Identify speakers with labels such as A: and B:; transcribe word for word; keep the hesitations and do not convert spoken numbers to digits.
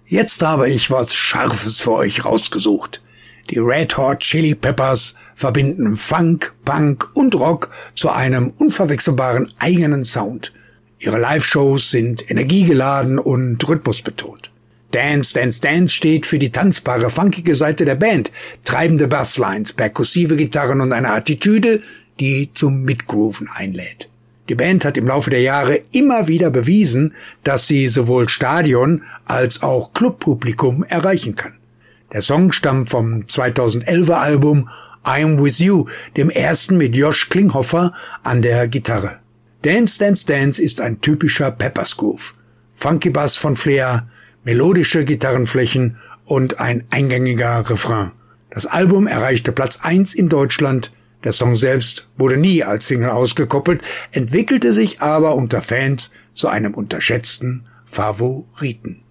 A: Jetzt habe ich was Scharfes für euch rausgesucht. Die Red Hot Chili Peppers verbinden Funk, Punk und Rock zu einem unverwechselbaren eigenen Sound. Ihre Live-Shows sind energiegeladen und rhythmusbetont. Dance, Dance, Dance steht für die tanzbare, funkige Seite der Band, treibende Basslines, perkussive Gitarren und eine Attitüde, die zum Mitgrooven einlädt. Die Band hat im Laufe der Jahre immer wieder bewiesen, dass sie sowohl Stadion- als auch Clubpublikum erreichen kann. Der Song stammt vom zweitausendelfer Album I'm With You, dem ersten mit Josh Klinghoffer an der Gitarre. Dance, Dance, Dance ist ein typischer Peppers Groove. Funky Bass von Flair, melodische Gitarrenflächen und ein eingängiger Refrain. Das Album erreichte Platz eins in Deutschland. Der Song selbst wurde nie als Single ausgekoppelt, entwickelte sich aber unter Fans zu einem unterschätzten Favoriten.